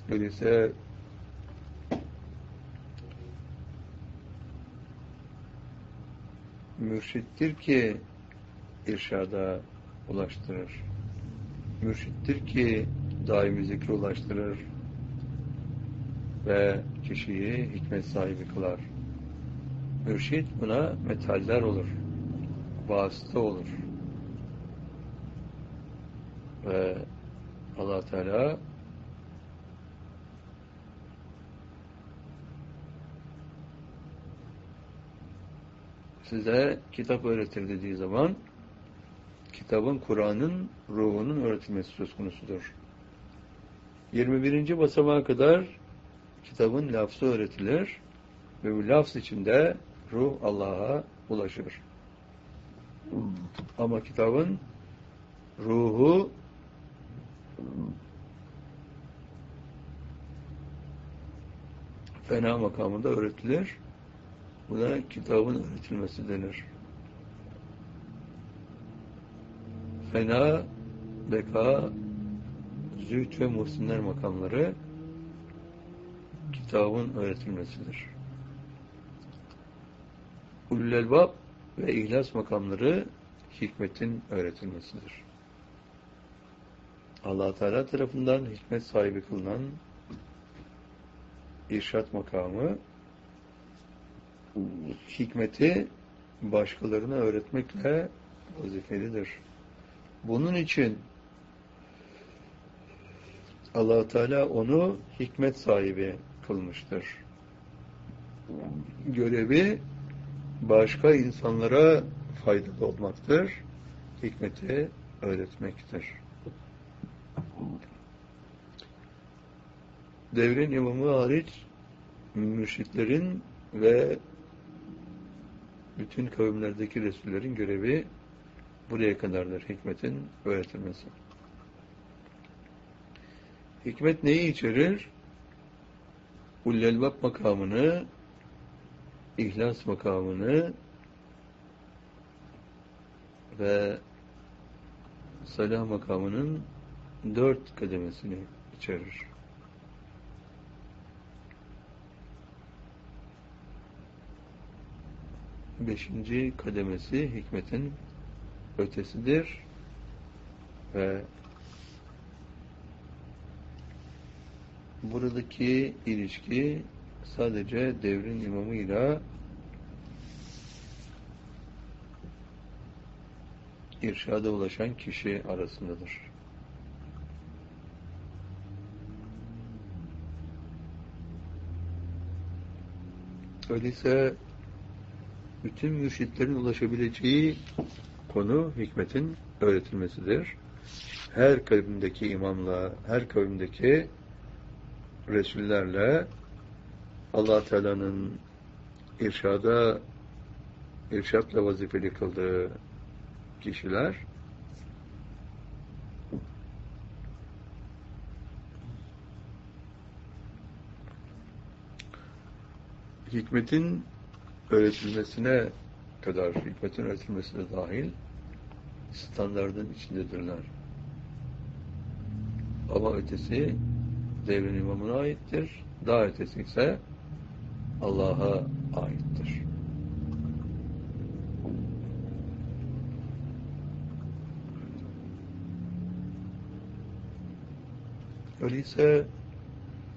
Öyleyse mürşittir ki irşada ulaştırır. Mürşittir ki daimi zikre ulaştırır ve kişiyi hikmet sahibi kılar. Mürşit buna metaller olur, vasıta olur. Ve Allah Teala size kitap öğretir dediği zaman kitabın, Kur'an'ın ruhunun öğretilmesi söz konusudur. 21. basamağa kadar kitabın lafzı öğretilir ve bu lafz içinde ruh Allah'a ulaşır. Ama kitabın ruhu fena makamında öğretilir. Buna kitabın öğretilmesi denir. Fena, beka, zühd ve muhsinler makamları kitabın öğretilmesidir. Ulul elbab ve ihlas makamları hikmetin öğretilmesidir. Allah Teala tarafından hikmet sahibi kılınan irşat makamı hikmeti başkalarına öğretmekle vazifelidir. Bunun için Allah Teala onu hikmet sahibi kılmıştır. Görevi başka insanlara faydalı olmaktır. Hikmeti öğretmektir. Devrin imamı hariç mürşitlerin ve bütün kavimlerdeki resullerin görevi buraya kadardır. Hikmetin öğretilmesi. Hikmet neyi içerir? Ulul elbab makamını, ihlas makamını ve salah makamının 4 kademesini içerir. Beşinci kademesi hikmetin ötesidir ve buradaki ilişki sadece devrin imamıyla irşada ulaşan kişi arasındadır. Öyleyse bütün mürşitlerin ulaşabileceği konu hikmetin öğretilmesidir. Her kavimdeki imamla, her kavimdeki resullerle Allah Teala'nın irşatla vazifeli kıldığı kişiler hikmetin öğretilmesine kadar, hikmetin öğretilmesine dahil standardın içindedirler. Ama ötesi devrin imamına aittir. Daha ötesi ise Allah'a aittir. Öyleyse